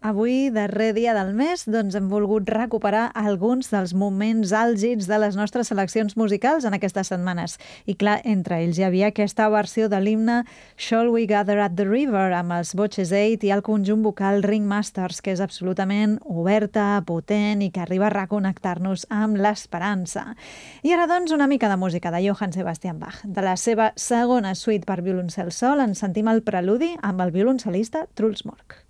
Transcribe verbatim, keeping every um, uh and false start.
Avui, darrer dia del mes, doncs hem volgut recuperar alguns dels moments àlgids de les nostres seleccions musicals en aquestes setmanes. I clar, entre ells hi havia aquesta versió de l'himne Shall We Gather at the River amb els Botches Eight i el conjunt vocal Ringmasters, que és absolutament oberta, potent i que arriba a reconnectar-nos amb l'esperança. I ara, doncs, una mica de música de Johann Sebastian Bach. De la seva segona suite per violoncel sol ens sentim el preludi amb el violoncel·lista Truls Mork.